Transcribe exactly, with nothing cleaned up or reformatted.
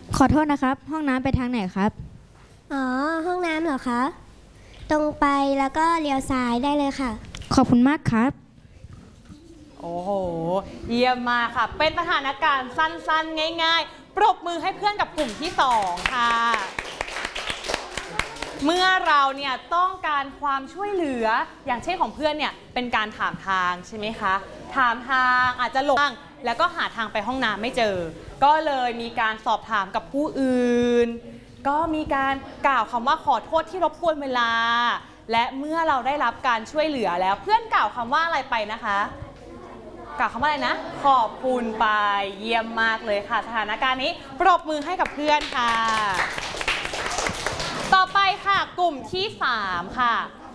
ขอโทษนะครับห้องน้ำไปทางไหนครับอ๋อห้องน้ำเหรอคะตรงไปแล้วก็เลี้ยวซ้ายได้เลยค่ะขอบคุณมากครับโอ้โหเยี่ยมมากค่ะเป็นสถานการณ์สั้นๆง่ายๆปรบมือให้เพื่อนกับกลุ่มที่สองค่ะเมื่อเราเนี่ยต้องการความช่วยเหลืออย่างเช่นของเพื่อนเนี่ยเป็นการถามทางใช่ไหมคะถามทางอาจจะหลงแล้วก็หาทางไปห้องน้ำไม่เจอก็เลยมีการสอบถามกับผู้อื่นก็มีการกล่าวคำว่าขอโทษที่รบกวนเวลาและเมื่อเราได้รับการช่วยเหลือแล้วเพื่อนกล่าวคำว่าอะไรไปนะคะกล่าวคำว่าอะไรนะขอบคุณไปเยี่ยมมากเลยค่ะสถานการณ์นี้ปรบมือให้กับเพื่อนค่ะต่อไปค่ะกลุ่มที่สามค่ะ